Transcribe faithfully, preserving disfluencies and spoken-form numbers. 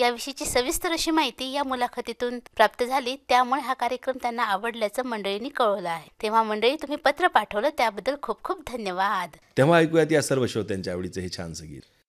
याविषयीची सविस्तर अशी माहिती या मुलाखतीतून प्राप्त झाली, त्यामुळे हा कार्यक्रम त्यांना आवडल्याचं मंडळींनी कळवलं आहे. तेव्हा मंडळी, तुम्ही पत्र पाठवलं त्याबद्दल खूप खूप धन्यवाद. तेव्हा ऐकूयात या सर्व श्रोत्यांच्या आवडीचं हे छानसं गीत.